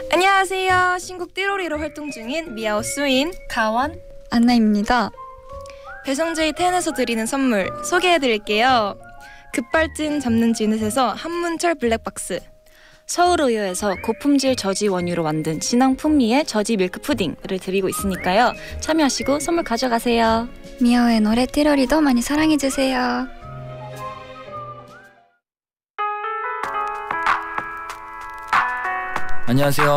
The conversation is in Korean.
안녕하세요. 신곡 띠로리로 활동 중인 미아오 수인, 가원, 안나입니다. 배성재의 텐에서 드리는 선물 소개해드릴게요. 급발진 잡는 지넷에서 한문철 블랙박스, 서울우유에서 고품질 저지 원유로 만든 진한 풍미의 저지 밀크 푸딩을 드리고 있으니까요. 참여하시고 선물 가져가세요. 미아오의 노래 띠로리도 많이 사랑해주세요. 안녕하세요.